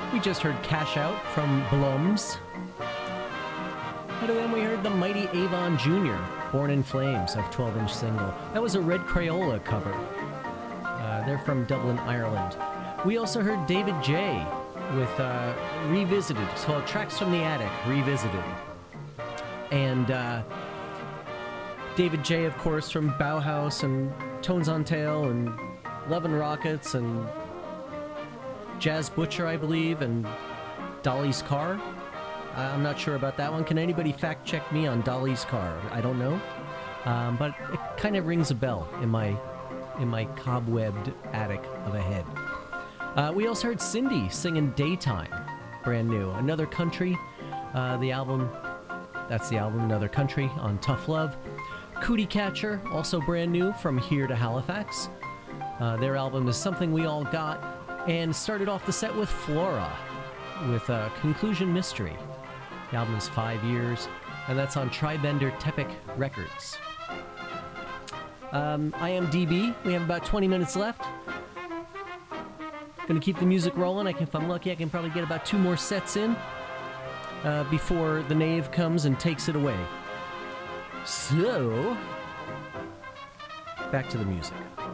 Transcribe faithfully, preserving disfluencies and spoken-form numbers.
We just heard Cash Out from Blums. And then we heard the mighty Avon Junior, Born in Flames, of twelve-inch single. That was a Red Crayola cover. Uh, they're from Dublin, Ireland. We also heard David J. with uh, Revisited. It's called Tracks from the Attic, Revisited. And uh, David J., of course, from Bauhaus and Tones on Tail and Love and Rockets and Jazz Butcher, I believe, and Dolly's Car. I'm not sure about that one. Can anybody fact check me on Dolly's Car? I don't know. Um, but it kind of rings a bell in my in my cobwebbed attic of a head. Uh, we also heard Cindy singing Daytime, brand new. Another Country, uh, the album, that's the album, Another Country on Tough Love. Cootie Catcher, also brand new, from Here to Halifax. Uh, their album is Something We All Got. And started off the set with Flora, with uh, Conclusion Mystery. The album is Five Years, and that's on Tribender Tepic Records. Um, I M D B, we have about twenty minutes left. Gonna keep the music rolling. I can, if I'm lucky, I can probably get about two more sets in uh, before the Knave comes and takes it away. So, back to the music.